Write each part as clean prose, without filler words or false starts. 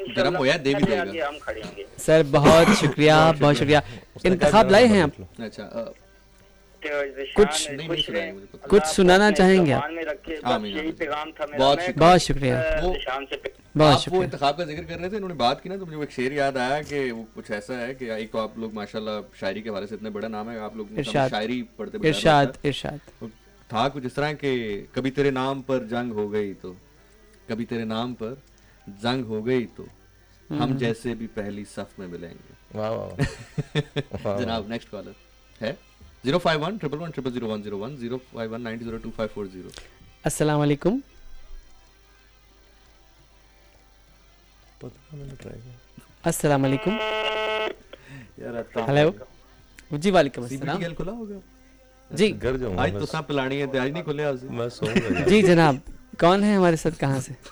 گرم ہو یا دے بھی دے گا. ہم کھڑے ہوں گے سر بہت شکریہ بہت شکریہ. انتخاب لائے ہیں آپ؟ اچھا کچھ نہیں سنا ہے مجھے پتہ. کچھ سنانا چاہیں گے آپ؟ یہی پیغام تھا میرا. بہت شکریہ بہت آپ وہ شکریہ. انتخاب کا ذکر کر رہے تھے, انہوں نے بات کی نا, تو مجھے ایک شعر یاد آیا کہ وہ کچھ ایسا ہے کہ ایک تو آپ لوگ ماشاءاللہ شاعری کے حوالے سے اتنے بڑا نام ہے, آپ لوگ شاعری پڑھتے ارشاد تھا کچھ اس طرح کہ کبھی تیرے نام پر جنگ ہو گئی تو, کبھی تیرے نام پر جنگ ہو گئی تو ہم جیسے بھی پہلی صف میں ملیں گے. جناب نیکسٹ کالر ہے 05111001001 051902540. السلام علیکم. السلام علیکم. ہیلو جی وعلیکم السلام. کھلا ہوگا جی گھر جاؤں آج تو سب پلانی ہے, آج نہیں کھلے آج. میں سو گیا. جی جناب کون ہے ہمارے ساتھ, کہاں سے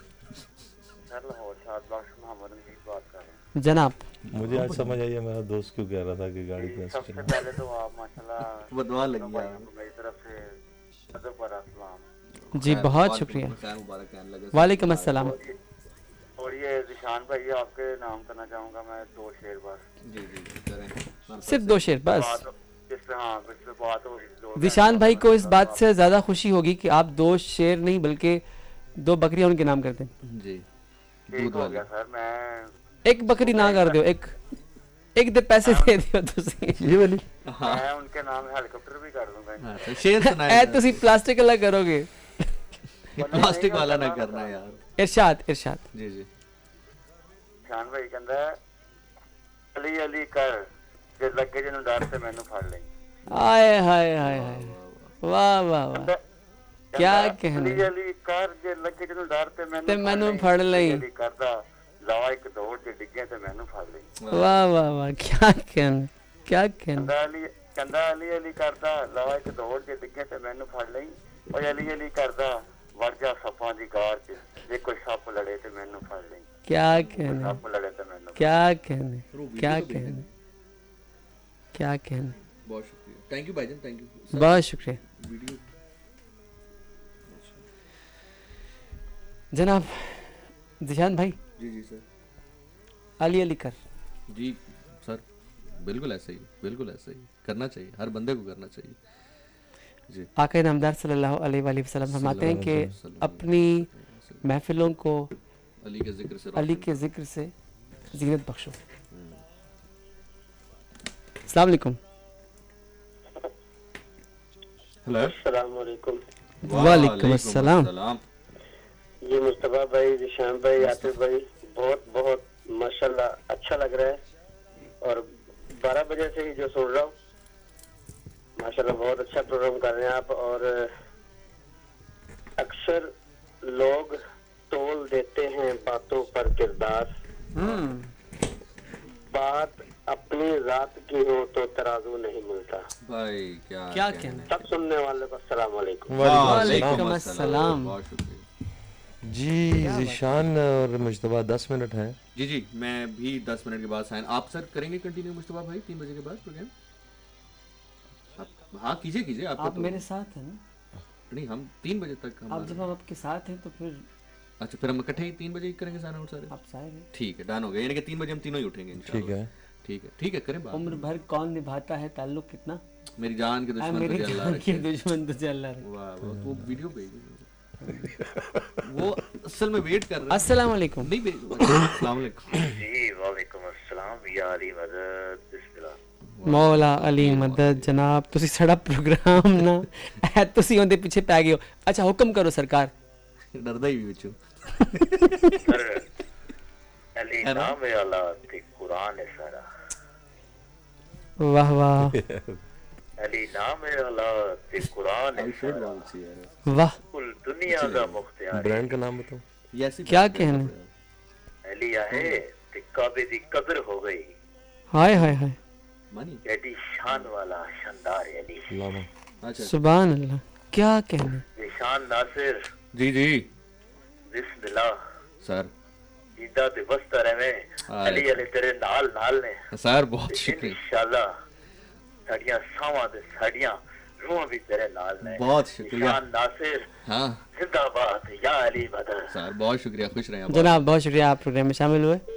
جناب؟ مجھے آج سمجھ آئی ہے میرا دوست کیوں کہہ رہا تھا کہ گاڑی پہ سب سے پہلے تو آپ ماشاءاللہ بدوا لگ گیا. میری طرف سے ادب اور اسلام. جی بہت شکریہ. وعلیکم السلام. اور یہ ذیشان بھائی آپ کے نام کرنا چاہوں گا میں 2 شعر بس. جی کریں صرف 2 شعر بس. جس پہ ہاں اس پہ بات ہو رہی. ذیشان بھائی کو اس بات سے زیادہ خوشی ہوگی کہ آپ 2 شعر نہیں بلکہ 2 بکریاں ان کے نام کرتے ہیں. جی ٹھیک ہو گیا سر. میں ایک بکری نہ کر دیو, ایک دے پیسے دے دیو تسی. یہ والی میں ان کے نام ہیلی کاپٹر بھی کر دوں گا. شعر اے سنائے. تسی پلاسٹک والا کرو گے, پلاسٹک والا نہ کرنا یار. ارشاد. جی شان بھائی کہندا ہے علی علی کر جے لگے جنوں ڈر تے مینوں پھڑ لئی. ہائے ہائے ہائے ہائے, واہ واہ واہ, کیا کہنے. علی علی کر جے لگے جنوں ڈر تے مینوں پھڑ لئی. علی کردا لا ایک دوڑ جے ڈگے تے مینوں پھڑ لئی. واہ واہ واہ, کیا کہنے کیا کہنے. کہندا علی علی کردا لا ایک دوڑ جے ڈگے تے مینوں پھڑ لئی. او علی علی کردا وڑ جا سپاں دی گار چ جے کوئی سپ لڑے تے مینوں پھڑ لئی. کیا کہنے سپ لڑے تے مینوں کیا کہنے کیا کہنے کیا کہنے. بہت شکریہ. تھینک یو بھائی جان, تھینک یو بہت شکریہ ویڈیو. جناب ذیشان بھائی. جی سر. علی علی کر. جی سر بالکل ایسا ہی, بالکل ایسا ہی کرنا چاہیے, ہر بندے کو کرنا چاہیے. جی آقا نامدار صلی اللہ علیہ وآلہ وسلم فرماتے ہیں کہ اپنی محفلوں کو علی کے ذکر سے زینت بخشو. السلام علیکم. ہیلو السلام علیکم. وعلیکم السلام. جی مصطفیٰ بھائی, ذیشان بھائی, عاطف بھائی, بہت بہت ماشاءاللہ اچھا لگ رہا ہے. اور 12 بجے سے ہی جو سن رہا ہوں ماشاءاللہ بہت اچھا پروگرام کر رہے ہیں آپ. اور اکثر لوگ تول دیتے ہیں باتوں پر کردار, بات اپنی ذات کی ہو تو ترازو نہیں ملتا. بھائی کیا کہنا. سب سننے والے کو السلام علیکم. وعلیکم السلام. بہت شکریہ. جی ذیشان اور مجتبیٰ 10 منٹ ہیں. جی میں بھی 10 منٹ کے بعد سائن. آپ سر کریں گے کنٹینیو مصطفیٰ بھائی 3 بجے کے بعد پروگرام؟ ہاں کیجیے. آپ میرے ساتھ ہیں نا؟ نہیں ہم 3 بجے تک. آپ جب ہم آپ کے ساتھ ہیں تو پھر اچھا پھر ہم اکٹھے ہی 3 بجے کریں گے سائن آؤٹ سارے. آپ سارے ہیں. ٹھیک ہے ڈن ہو گیا, یعنی کہ 3 بجے ہم تینوں ہی اٹھیں گے انشاءاللہ. ٹھیک ہے کریں بات. عمر بھر کون نبھاتا ہے تعلق کتنا, میری جان کے دشمن تجھے اللہ رکھے. دشمن تجھے اللہ رکھے. واہ وہ ویڈیو بھیج وہ اصل میں ویٹ کر رہا ہے. السلام علیکم. نہیں السلام علیکم. جی وعلیکم السلام. یا علی مدد بسم اللہ. مولا علی مدد. جناب تسی سڑا پروگرام نا تسی اون دے پیچھے پی گئے ہو. اچھا حکم کرو سرکار. ڈردا ہی بچو. علی نام اللہ تے قرآن ہے سارا. واہ واہ علی نام اللہ تے قرآن ہے سارا. واہ کل دنیا دا مختار. برانڈ کا نام بتاؤ. کیا کہنا. علی ہے تے کعبے دی قدر ہو گئی. ہائے ہائے ہائے. ایڈی شان والا شاندار علی. سبحان اللہ. کیا کہنا. ذیشان ناصر. جی بسم اللہ سر. جیندہ تے بستا رہے. علی علی تیرے نال نے سر. بہت شکریہ. انشاءاللہ ساڈیاں ساواں تے ساڈیاں روح بھی تیرے نال نے. بہت شکریہ. ذیشان ناصر ہاں زندہ باد. یا علی مدد. سر بہت شکریہ. خوش رہیں جناب. بہت شکریہ آپ پروگرام میں شامل ہوئے.